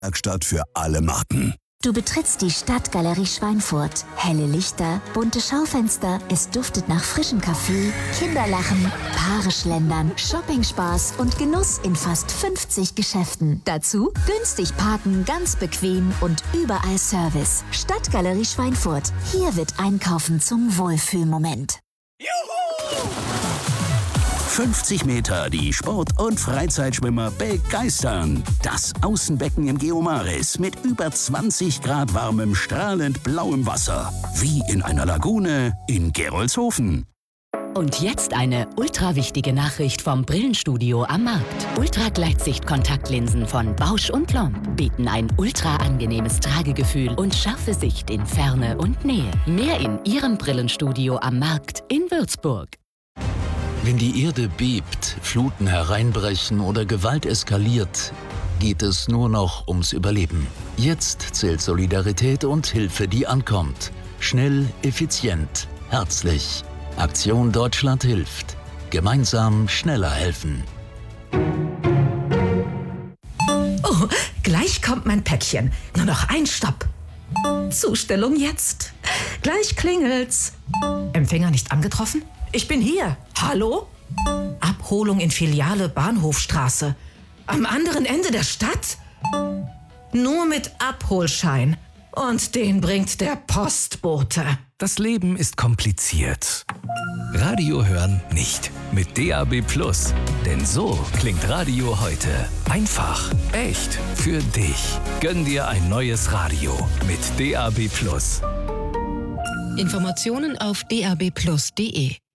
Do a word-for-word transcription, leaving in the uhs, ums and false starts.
Werkstatt für alle Marken. Du betrittst die Stadtgalerie Schweinfurt. Helle Lichter, bunte Schaufenster, es duftet nach frischem Kaffee, Kinderlachen, Paare schlendern, Shoppingspaß und Genuss in fast fünfzig Geschäften. Dazu günstig parken, ganz bequem und überall Service. Stadtgalerie Schweinfurt. Hier wird Einkaufen zum Wohlfühlmoment. Juhu! fünfzig Meter, die Sport- und Freizeitschwimmer begeistern. Das Außenbecken im Geomaris mit über zwanzig Grad warmem, strahlend blauem Wasser. Wie in einer Lagune in Gerolzhofen. Und jetzt eine ultra wichtige Nachricht vom Brillenstudio am Markt. Ultra-Gleitsicht-Kontaktlinsen von Bausch und Lomb bieten ein ultra angenehmes Tragegefühl und scharfe Sicht in Ferne und Nähe. Mehr in Ihrem Brillenstudio am Markt in Würzburg. Wenn die Erde bebt, Fluten hereinbrechen oder Gewalt eskaliert, geht es nur noch ums Überleben. Jetzt zählt Solidarität und Hilfe, die ankommt. Schnell, effizient, herzlich. Aktion Deutschland hilft. Gemeinsam schneller helfen. Oh, gleich kommt mein Päckchen. Nur noch ein Stopp. Zustellung jetzt. Gleich klingelt's. Empfänger nicht angetroffen? Ich bin hier. Hallo? Abholung in Filiale Bahnhofstraße. Am anderen Ende der Stadt? Nur mit Abholschein. Und den bringt der Postbote. Das Leben ist kompliziert. Radio hören nicht. Mit D A B Plus. Denn so klingt Radio heute. Einfach, echt, für dich. Gönn dir ein neues Radio mit D A B Plus. Informationen auf d a b plus punkt d e.